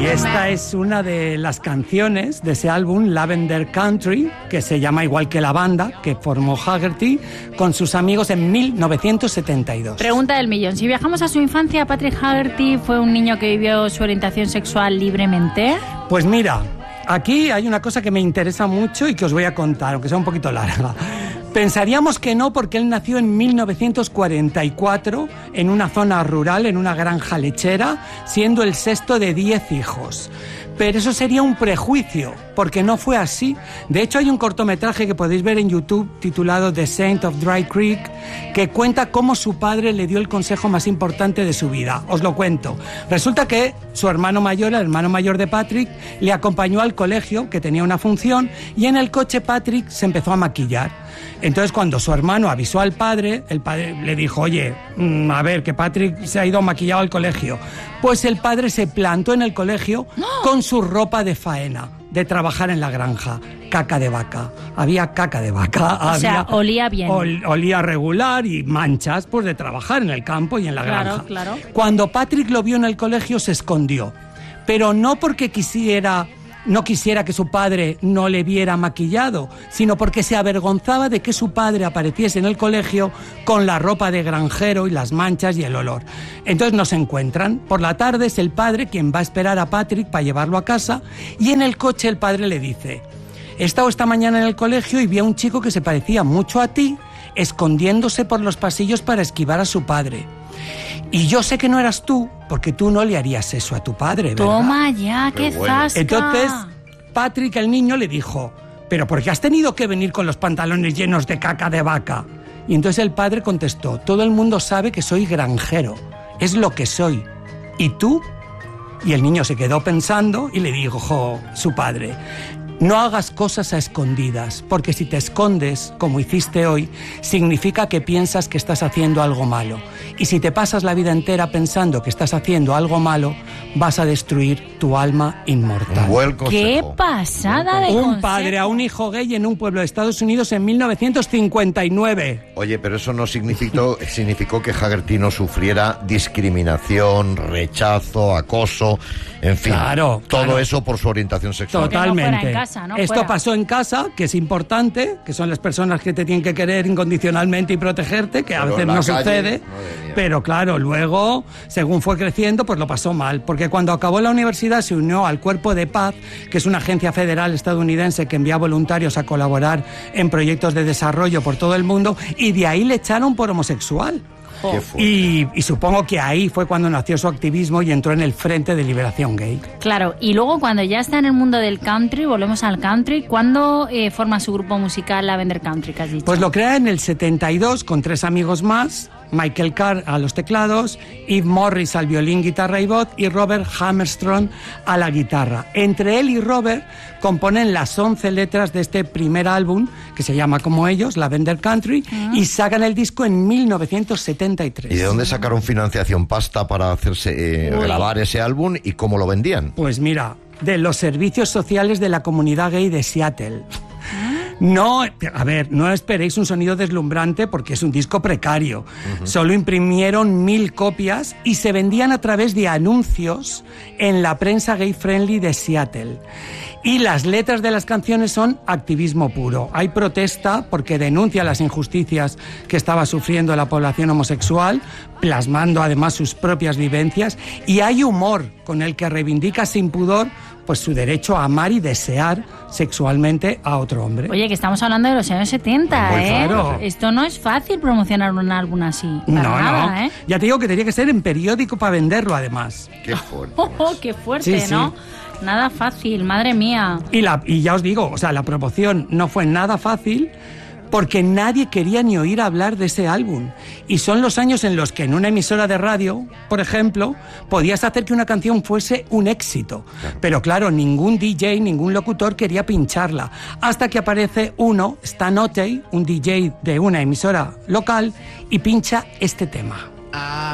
esta es una de las canciones de ese álbum, Lavender Country, que se llama igual que la banda que formó Haggerty con sus amigos en 1972. Pregunta del millón. Si viajamos a su infancia, ¿Patrick Haggerty fue un niño que vivió su orientación sexual libremente? Pues mira, aquí hay una cosa que me interesa mucho y que os voy a contar, aunque sea un poquito larga. Pensaríamos que no, porque él nació en 1944 en una zona rural, en una granja lechera, siendo el sexto de 10 hijos. Pero eso sería un prejuicio, porque no fue así. De hecho, hay un cortometraje que podéis ver en YouTube titulado The Saint of Dry Creek, que cuenta cómo su padre le dio el consejo más importante de su vida. Os lo cuento. Resulta que su hermano mayor, el hermano mayor de Patrick, le acompañó al colegio, que tenía una función, y en el coche Patrick se empezó a maquillar. Entonces, cuando su hermano avisó al padre, el padre le dijo, oye, a ver, que Patrick se ha ido maquillado al colegio. Pues el padre se plantó en el colegio con su ropa de faena, de trabajar en la granja. Caca de vaca. Había caca de vaca. O sea, olía bien. Olía regular y manchas, pues de trabajar en el campo y en la granja. Claro. Cuando Patrick lo vio en el colegio, se escondió. Pero no porque no quisiera que su padre no le viera maquillado, sino porque se avergonzaba de que su padre apareciese en el colegio con la ropa de granjero y las manchas y el olor. Entonces no se encuentran. Por la tarde es el padre quien va a esperar a Patrick para llevarlo a casa, y en el coche el padre le dice, he estado esta mañana en el colegio y vi a un chico que se parecía mucho a ti, escondiéndose por los pasillos para esquivar a su padre. Y yo sé que no eras tú, porque tú no le harías eso a tu padre, ¿verdad? Toma ya, qué zasca. Entonces, Patrick, el niño, le dijo, ¿pero por qué has tenido que venir con los pantalones llenos de caca de vaca? Y entonces el padre contestó, todo el mundo sabe que soy granjero, es lo que soy. ¿Y tú? Y el niño se quedó pensando y le dijo su padre, no hagas cosas a escondidas, porque si te escondes, como hiciste hoy, significa que piensas que estás haciendo algo malo. Y si te pasas la vida entera pensando que estás haciendo algo malo, vas a destruir tu alma inmortal. Un buen consejo. ¡Qué pasada de consejo! Un padre a un hijo gay en un pueblo de Estados Unidos en 1959. Oye, pero eso no significó que Haggerty no sufriera discriminación, rechazo, acoso, en fin. Claro. Todo eso por su orientación sexual. Totalmente. ¿no? Esto pasó en casa, que es importante, que son las personas que te tienen que querer incondicionalmente y protegerte, que a veces no sucede. Pero claro, luego, según fue creciendo, pues lo pasó mal, porque cuando acabó la universidad se unió al Cuerpo de Paz, que es una agencia federal estadounidense que envía voluntarios a colaborar en proyectos de desarrollo por todo el mundo, y de ahí le echaron por homosexual. Y supongo que ahí fue cuando nació su activismo y entró en el Frente de Liberación Gay. Claro, y luego cuando ya está en el mundo del country, volvemos al country, ¿cuándo forma su grupo musical Lavender Country, que has dicho? Pues lo crea en el 72 con 3 amigos más, Michael Carr a los teclados, Eve Morris al violín, guitarra y voz, y Robert Hammerstrom a la guitarra. Entre él y Robert componen las 11 letras de este primer álbum, que se llama como ellos, Lavender Country, y sacan el disco en 1973. ¿Y de dónde sacaron financiación, pasta para hacerse grabar ese álbum, y cómo lo vendían? Pues mira, de los servicios sociales de la comunidad gay de Seattle. No, a ver, no esperéis un sonido deslumbrante porque es un disco precario. Solo imprimieron 1000 copias y se vendían a través de anuncios en la prensa gay friendly de Seattle. Y las letras de las canciones son activismo puro. Hay protesta porque denuncia las injusticias que estaba sufriendo la población homosexual, plasmando además sus propias vivencias, y hay humor con el que reivindica sin pudor pues su derecho a amar y desear sexualmente a otro hombre. Oye, que estamos hablando de los años 70, Muy claro. Esto no es fácil promocionar un álbum así. Nada, no. Ya te digo que tenía que ser en periódico para venderlo, además. Qué fuerte. Qué fuerte, Sí, ¿no? sí. Nada fácil, madre mía. Y ya os digo, o sea, la promoción no fue nada fácil, porque nadie quería ni oír hablar de ese álbum. Y son los años en los que en una emisora de radio, por ejemplo, podías hacer que una canción fuese un éxito. Pero claro, ningún DJ, ningún locutor quería pincharla. Hasta que aparece Stan Otey, un DJ de una emisora local, y pincha este tema.